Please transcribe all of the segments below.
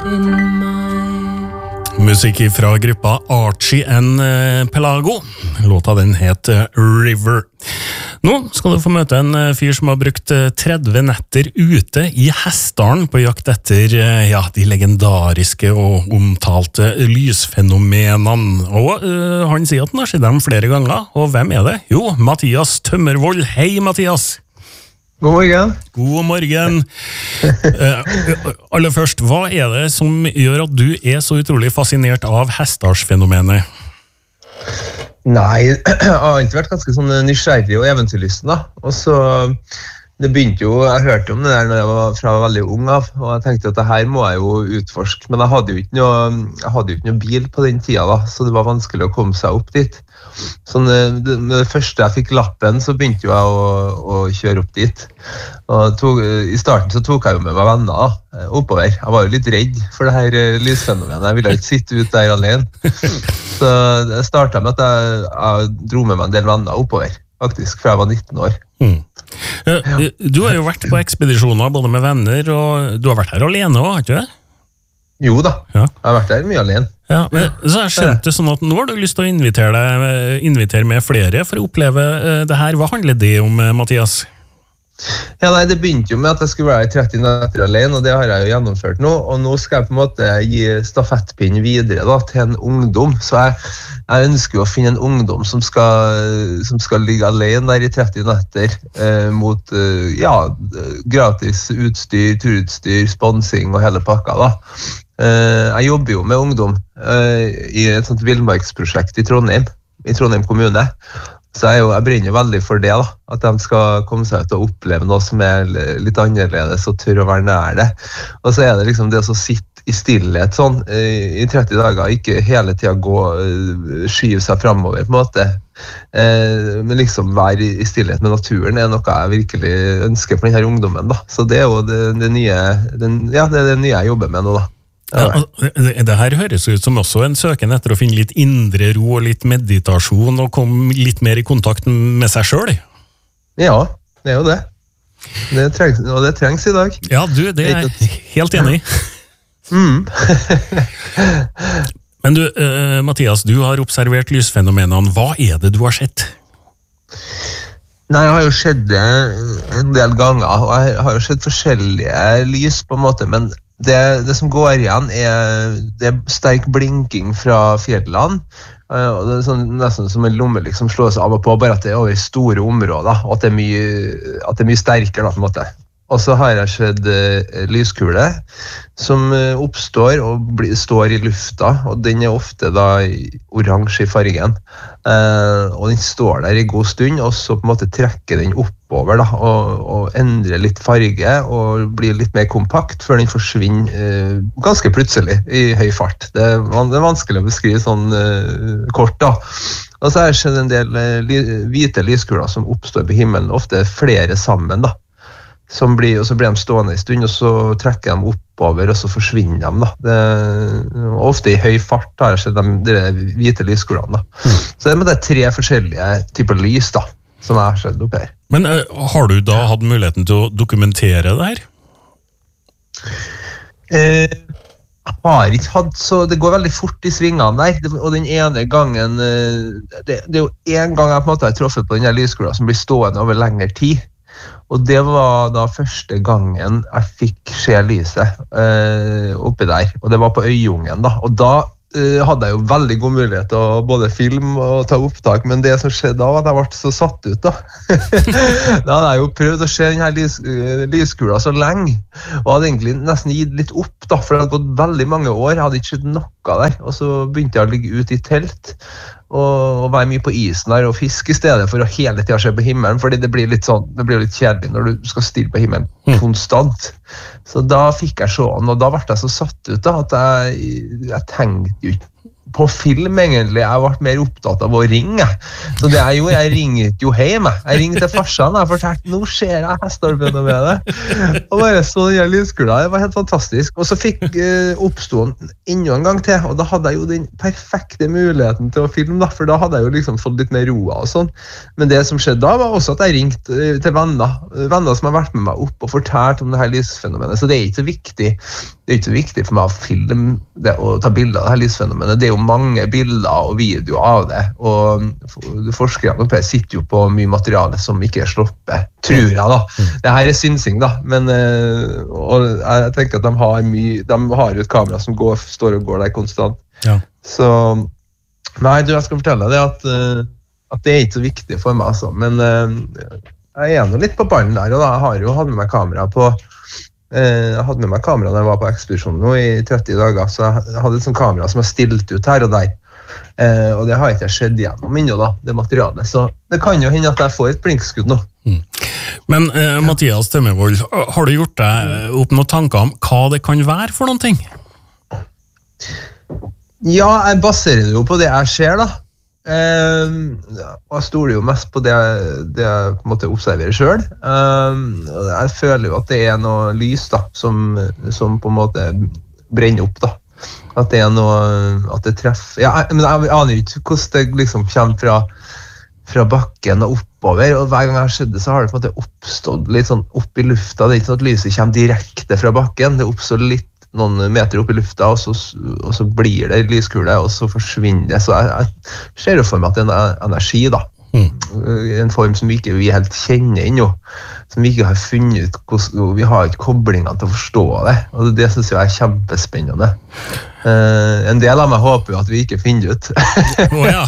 Musikk fra gruppa Archie and Pelago. Låta den het River. Nå skal du få møte en fyr som har brukt 30 netter ute i Hessdalen på jakt etter de legendariske og omtalte lysfenomenene. Og han sier at han har sett dem flere ganger. Og hvem er det? Jo, Mathias Tømmervold. Hei, Mathias! God morgen. God morgen. Aller først, hva er det som gjør at du er så utrolig fascinert av Hessdalsfenomenet? Nei, jeg har alltid vært ganske sånn nysgjerrig og eventyrlysten da. Og så, det begynte jo, jeg hørte om det der når jeg var veldig ung av, og jeg tenkte at det her må jeg jo utforske, men jeg hadde jo ikke noe bil på den tida da, så det var vanskelig å komme seg opp dit. Så det første jeg fikk lappen, så begynte jeg å kjøre opp dit. Og i starten så tok jeg jo med meg venner oppover. Jeg var jo litt redd for det her lysfenomenet. Jeg ville ikke sitte ut der alene. Så det startet med at jeg dro med meg en del venner oppover, faktisk, fra jeg var 19 år. Du har jo vært på ekspedisjoner både med venner, og du har vært her alene også, har ikke du det? Jo da, jeg har vært der mye alene. Ja, men så jeg skjønte sånn at nå har du lyst til å invitere med flere for å oppleve det her. Hva handler det om, Mathias? Ja, nei, det begynte jo med at jeg skulle være i 30 netter alene, og det har jeg jo gjennomført nå, og nå skal jeg på en måte gi stafettpinnen videre da, til en ungdom, så jeg ønsker jo å finne en ungdom som skal ligge alene der i 30 netter mot gratis utstyr, turutstyr, sponsing og hele pakka da. Jeg jobber jo med ungdom i et sånt villmarksprosjekt i Trondheim kommune. Så jeg brenner veldig for det da, at de skal komme seg ut og oppleve noe som er litt annerledes og tørre å være nær det. Og så er det liksom det å sitte i stillhet sånn, i 30 dager, ikke hele tiden skyve seg fremover på en måte. Men liksom være i stillhet med naturen er noe jeg virkelig ønsker for denne ungdommen da. Så det er jo det nye jeg jobber med nå da. Det her høres ut som også en søken etter å finne litt indre ro og litt meditasjon og komme litt mer i kontakt med seg selv. Ja, det er jo det. Og det trengs i dag. Ja, det er jeg helt enig i. Men du, Mathias, du har observert lysfenomenene. Hva er det du har sett? Nei, jeg har jo sett det en del ganger, og jeg har jo sett forskjellige lys på en måte, men det som går igjen det er sterk blinking fra fjellene, og det er sånn, nesten som en lomme liksom slår seg av og på, bare at det er over store områder, og at det er mye sterkere da, på en måte. Og så har jeg sett lyskule som oppstår og står i lufta, og den er ofte da oransje i fargen. Og den står der i god stund, og så på en måte trekker den oppover da, og endrer litt farge og blir litt mer kompakt før den forsvinner ganske plutselig i høy fart. Det er vanskelig å beskrive sånn kort da. Og så har jeg sett en del hvite lyskuler som oppstår på himmelen, ofte flere sammen da. Og så blir de stående en stund, og så trekker de oppover, og så forsvinner de da. Ofte i høy fart har jeg sett de hvite lyskulene da. Så det er 3 forskjellige typer lys da, som jeg har sett opp her. Men har du da hatt muligheten til å dokumentere det her? Jeg har ikke hatt, så det går veldig fort i svingene der, og den ene gangen, det er jo en gang jeg på en måte har truffet på den lyskula som blir stående over lengre tid. Og det var da første gangen jeg fikk se lyset oppi der, og det var på Øyungen da, og da hadde jeg jo veldig god mulighet til å både filme og ta opptak, men det som skjedde da var at jeg ble så satt ut da. Da hadde jeg jo prøvd å se denne lyskula så lenge, og hadde egentlig nesten gitt litt opp da, for det hadde gått veldig mange år, jeg hadde ikke sett noe der, og så begynte jeg å ligge ute i telt, og være mye på isen der og fiske i stedet for å hele tiden se på himmelen, fordi det blir litt kjedelig når du skal stille på himmelen konstant. Så da fikk jeg se den, og da ble jeg så satt ut da, at jeg tenkte jo ikke på film egentlig, jeg ble mer opptatt av å ringe. Så det jeg gjorde, jeg ringte jo hjem. Jeg ringte til farsan, jeg fortalte, nå ser jeg Hessdalsfenomenet. Og bare så den lyskula, det var helt fantastisk. Og så oppstod den enda en gang til, og da hadde jeg jo den perfekte muligheten til å filme, da, for da hadde jeg jo liksom fått litt mer roa og sånn. Men det som skjedde da var også at jeg ringte til venner som har vært med meg opp og fortalt om det her lysfenomenet, så det er ikke så viktig det er ikke så viktig for meg å filme det og ta bilder av det her lysfenomenet. Det er jo mange bilder og videoer av det, og forskerne oppe sitter jo på mye materiale som ikke er sluppet, tror jeg da. Det her er synsing da, men og jeg tenker at de har jo et kamera som står og går der konstant. Ja. Så, nei, jeg skal fortelle deg at det er ikke så viktig for meg, altså. Men jeg er nå litt på ballen der, og da jeg har jo hatt med meg kamera jeg hadde med meg kamera da jeg var på ekspedisjonen nå i 30 dager, så jeg hadde et sånt kamera som jeg stilt ut her og der, og det har ikke jeg skjedd igjennom ennå da, det materialet, så det kan jo hende at jeg får et blinkskudd nå. Men Mathias Tømmervold, har du gjort deg opp noen tanker om hva det kan være for noen ting? Ja, jeg baserer det jo på det jeg ser da. Og jeg stoler jo mest på det jeg på en måte observerer selv. Jeg føler jo at det er noe lys da, som på en måte brenner opp da. At det er noe, at det treffer. Ja, men jeg aner ikke hvordan det liksom kommer fra bakken og oppover, og hver gang jeg har sett det, så har det på en måte oppstått litt sånn opp i lufta. Det er ikke sånn at lyset kommer direkte fra bakken, det oppstår litt noen meter opp i lufta, og så blir det lyskule, og så forsvinner det. Så jeg ser jo for meg at det er en energi da. En form som vi ikke helt kjenner ennå, som vi ikke har funnet ut hvordan, vi har ikke koblingene til å forstå det, og det synes jeg er kjempespennende. En del av meg håper jo at vi ikke finner ut. Ja.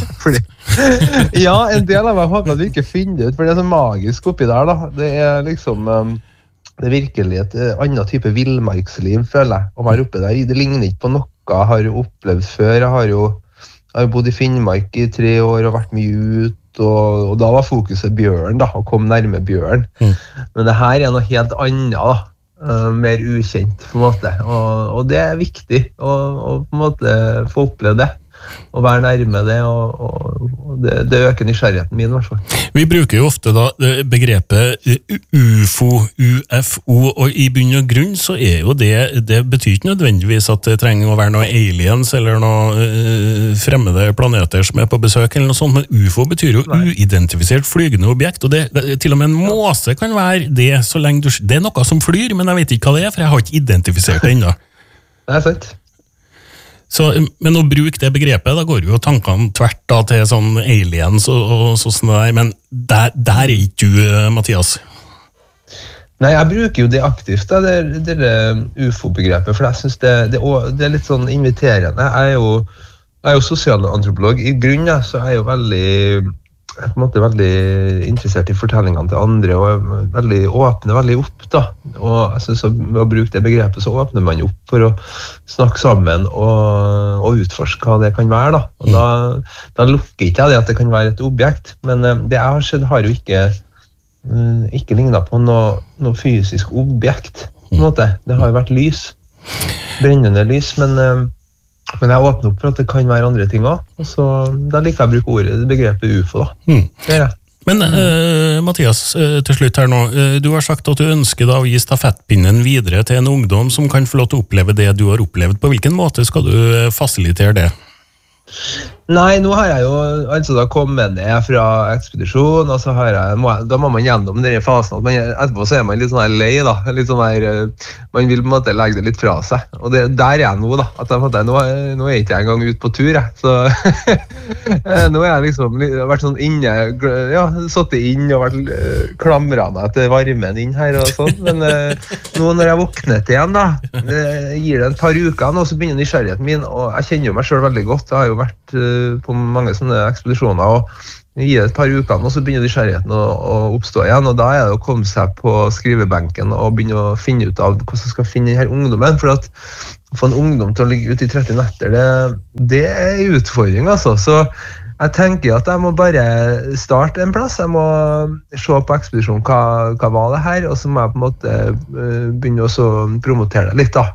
Ja, en del av meg håper at vi ikke finner ut, for det er så magisk oppi der da. Det er liksom det er virkelig et annet type villmarksliv, føler jeg, å være oppe der. Det ligner ikke på noe jeg har opplevd før. Jeg har jo bodd i Finnmark i 3 år og vært mye ut, og da var fokuset bjørn da, å komme nærme bjørn. Men det her er noe helt annet da, mer ukjent på en måte, og det er viktig å på en måte få oppleve det. Å være nærme det, og det øker nysgjerrigheten min i hvert fall. Vi bruker jo ofte da begrepet UFO, UFO, og i bunn og grunn så er jo det betyr ikke nødvendigvis at det trenger å være noe aliens eller noe fremmede planeter som er på besøk eller noe sånt, men UFO betyr jo uidentifisert flygende objekt, og til og med en måse kan være det så lenge det er noe som flyr, men jeg vet ikke hva det er, for jeg har ikke identifisert det ennå. Det er sant. Så, men å bruke det begrepet, da går jo tankene tvert da, til sånn aliens og sånn der, men der er ikke du, Mathias. Nei, jeg bruker jo det aktivt, da, det UFO-begrepet, for jeg synes det er litt sånn inviterende. Jeg er jo sosialantropolog. I grunnen så er jeg jo på en måte veldig interessert i fortellingene til andre, og veldig åpne, veldig opp da. Og jeg synes at ved å bruke det begrepet så åpner man opp for å snakke sammen og utforske hva det kan være da. Og da lukker ikke jeg det at det kan være et objekt, men det jeg har sett har jo ikke lignet på noe fysisk objekt på en måte. Det har jo vært lys, brennende lys, men jeg åpner opp for at det kan være andre ting også, og så da liker jeg å bruke begrepet UFO da. Det er det. Men Mathias, til slutt her nå, du har sagt at du ønsker da å gi stafettpinnen videre til en ungdom som kan få lov til å oppleve det du har opplevd. På hvilken måte skal du fasilitere det? Nei, nå har jeg jo altså da kommet ned fra ekspedisjon, og så har da må man gjennom den fasen at etterpå så er man litt sånn her lei da, litt sånn her, man vil på en måte legge det litt fra seg, og der er jeg nå da, at nå er jeg ikke engang ute på tur så nå er jeg liksom vært sånn inne, ja, sittet inn og vært klamret meg til varmen inn her og sånn, men nå når jeg våknet igjen da, gir det et par uker nå, så begynner nysgjerrigheten min, og jeg kjenner jo meg selv veldig godt, jeg har jo vært på mange sånne ekspedisjoner og gir det et par uker og så begynner nysgjerrigheten å oppstå igjen, og da er det å komme seg på skrivebenken og begynne å finne ut av hvordan jeg skal finne denne ungdommen, for at få en ungdom til å ligge ute i 30 netter, det er en utfordring altså, så jeg tenker at jeg må bare starte en plass, jeg må se på ekspedisjonen hva var det her, og så må jeg på en måte begynne å promotere det litt da.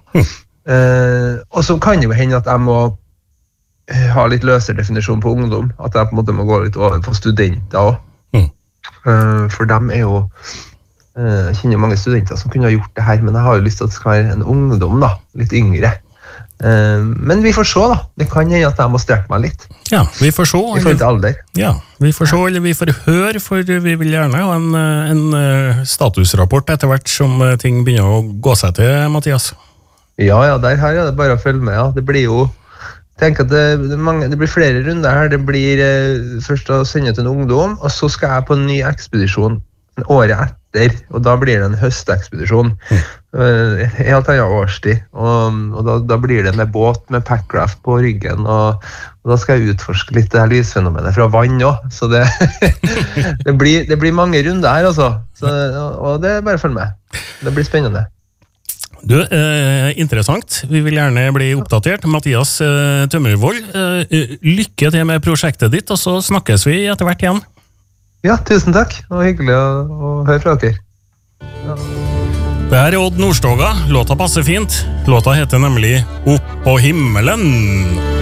Og så kan det jo hende at jeg må ha litt løsere definisjon på ungdom, at jeg på en måte må gå litt over på studenter også. For dem er jo jeg kjenner mange studenter som kunne ha gjort det her, men jeg har jo lyst til at det skal være en ungdom da, litt yngre. Men vi får se da, det kan hende at jeg må strekke meg litt. Ja, vi får se. I forhold til alder. Ja, vi får se, eller vi får høre, for vi vil gjerne ha en statusrapport etter hvert som ting begynner å gå seg til, Mathias. Ja, der her er det bare å følge med, ja. Det blir jo, tenk at det blir flere runder her. Det blir først å sende til en ungdom, og så skal jeg på en ny ekspedisjon året etter, og da blir det en høstekspedisjon. Helt annen årstid, og da blir det med båt, med packraft på ryggen, og da skal jeg utforske litt det her lysfenomenet fra vann også, så det blir mange runder her, altså. Og det er bare å følge med. Det blir spennende. Du, interessant. Vi vil gjerne bli oppdatert. Mathias Tømmervold, lykke til med prosjektet ditt, og så snakkes vi etter hvert igjen. Ja, tusen takk. Det var hyggelig å høre fra dere. Ja. Det her er Odd Nordstoga. Låta passer fint. Låta heter nemlig Opp på himmelen.